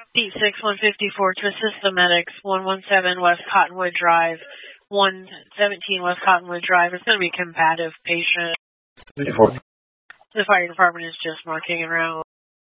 P6 154 to assist the medics, 117 West Cottonwood Drive, 117 West Cottonwood Drive. It's going to be a combative patient. The fire department is just marking around.